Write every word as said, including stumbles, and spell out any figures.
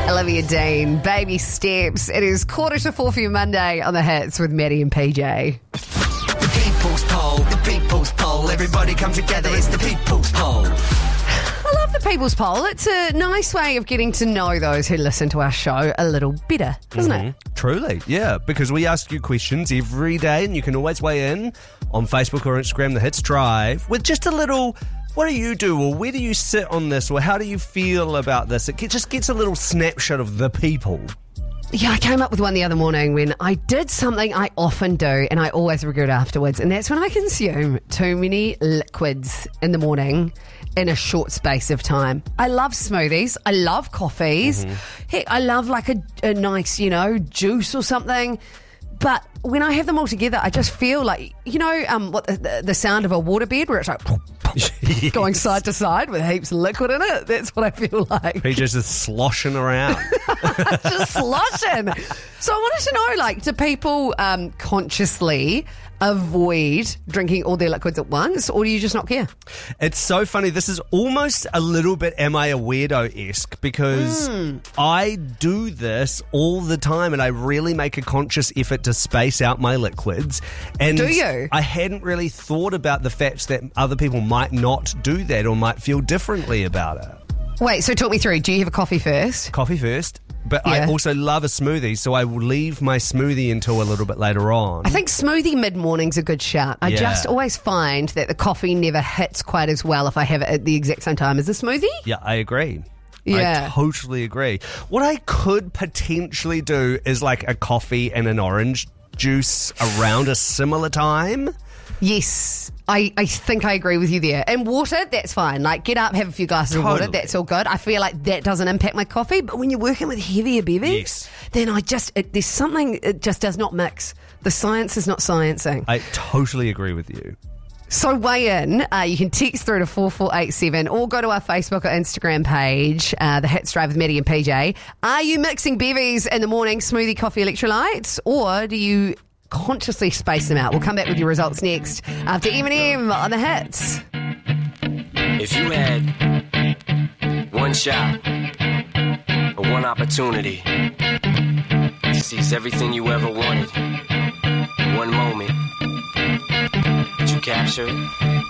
Olivia Dean, Baby Steps. It is quarter to four for your Monday on the Hits with Maddie and P J. The People's Poll, the People's Poll. Everybody come together, it's the People's Poll. I love the People's Poll. It's a nice way of getting to know those who listen to our show a little better, isn't mm-hmm. it? Truly, yeah, because we ask you questions every day and you can always weigh in on Facebook or Instagram, The Hits Drive, with just a little... What do you do, or where do you sit on this, or how do you feel about this? It just gets a little snapshot of the people. Yeah, I came up with one the other morning when I did something I often do and I always regret afterwards, and that's when I consume too many liquids in the morning in a short space of time. I love smoothies. I love coffees. Mm-hmm. Heck, I love like a, a nice, you know, juice or something. But when I have them all together, I just feel like, you know, um, what the, the sound of a waterbed where it's like... Yes. Going side to side with heaps of liquid in it. That's what I feel like. He just is sloshing around. Just sloshing. So I wanted to know, like, do people um, consciously avoid drinking all their liquids at once, or do you just not care? It's so funny. This is almost a little bit Am I a Weirdo-esque, because mm. I do this all the time and I really make a conscious effort to space out my liquids. And do you? I hadn't really thought about the fact that other people might not do that or might feel differently about it. Wait, so talk me through. Do you have a coffee first? Coffee first. But yeah. I also love a smoothie, so I will leave my smoothie until a little bit later on. I think smoothie mid-morning's a good shout. I yeah. just always find that the coffee never hits quite as well if I have it at the exact same time as a smoothie. Yeah, I agree. Yeah. I totally agree. What I could potentially do is like a coffee and an orange juice around a similar time. Yes, I, I think I agree with you there. And water, that's fine. Like, get up, have a few glasses totally. of water, that's all good. I feel like that doesn't impact my coffee. But when you're working with heavier bevies, yes. then I just, it, there's something, it just does not mix. The science is not sciencing. I totally agree with you. So weigh in. Uh, you can text through to four four eight seven or go to our Facebook or Instagram page, uh, The Hits Drive with Maddie and P J. Are you mixing bevies in the morning, smoothie, coffee, electrolytes, or do you consciously space them out? We'll come back with your results next after Eminem on The Hits. If you had one shot or one opportunity to seize everything you ever wanted in one moment, would you capture it?